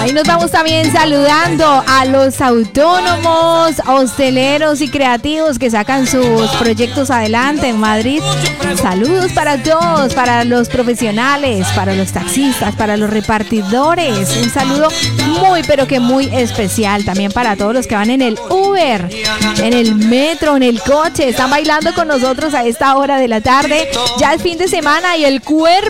Ahí nos vamos también saludando a los autónomos, hosteleros y creativos que sacan sus proyectos adelante en Madrid. Saludos para todos, para los profesionales, para los taxistas, para los repartidores. Un saludo muy, pero que muy especial también para todos los que van en el Uber, en el metro, en el coche. Están bailando con nosotros a esta hora de la tarde. Ya es fin de semana y el cuerpo